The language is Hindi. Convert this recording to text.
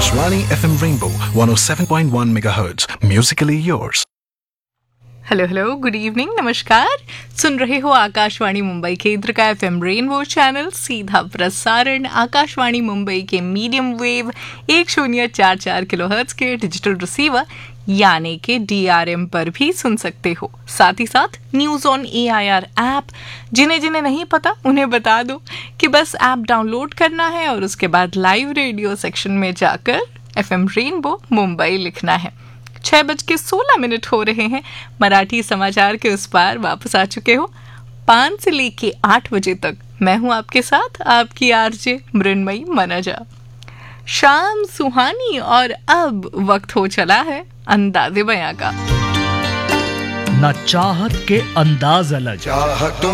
Akashvani FM Rainbow 107.1 MHz. Musically yours. Hello hello, good evening, नमस्कार। सुन रहे हो आकाशवाणी मुंबई केंद्र का एफएम रेनबो चैनल, सीधा प्रसारण आकाशवाणी मुंबई के मीडियम वेव 1044 किलोहर्ट्ज के डिजिटल रिसीवर यानी के DRM पर भी सुन सकते हो। साथ ही साथ न्यूज़ ऑन AIR ऐप, जिन्हें जिन्हें नहीं पता उन्हें बता दो कि बस ऐप डाउनलोड करना है और उसके बाद लाइव रेडियो सेक्शन में जाकर एफएम रेनबो मुंबई लिखना है। 6:16 हो रहे हैं। मराठी समाचार के उस पार वापस आ चुके हो। 5 से लेके 8 बजे तक मैं हूं आपके साथ, आपकी आरजे मृण्मयी मनजा। शाम सुहानी और अब वक्त हो चला है अंदाज़े बयां का। न चाहत के अंदाज अलग, चाहतों